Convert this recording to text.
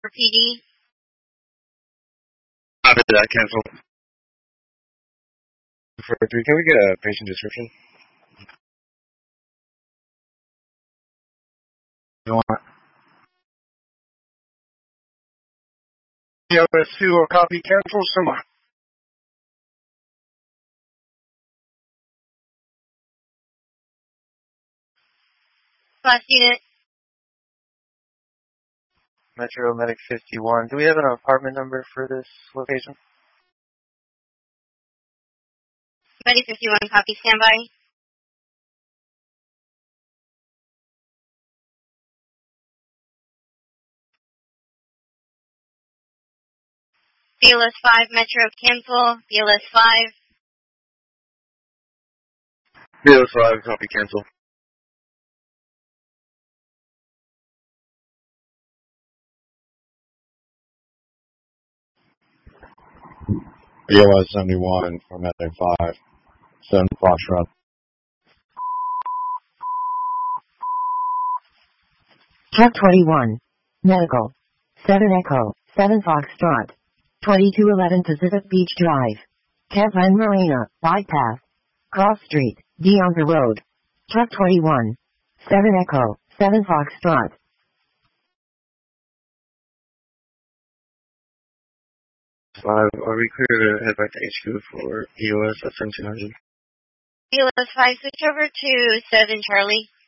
For PD. Copy that, cancel. For 3, can we get a patient description? You want? POS2 or copy, cancel, someone. Last unit. Metro Medic 51. Do we have an apartment number for this location? Medic 51, copy, standby. BLS 5, Metro, cancel. BLS 5. BLS 5, copy, cancel. BLS 71 for Medic 5. 7 Foxtrot. Truck 21. Medical. 7 Echo. 7 Foxtrot. 2211 Pacific Beach Drive. Kevin Marina. Bypass. Cross Street. Deonver Road. Truck 21. 7 Echo. 7 Foxtrot. 5. Are we clear to head back to HQ for EOS at 1700? BLS 5, switch over to 7 Charlie.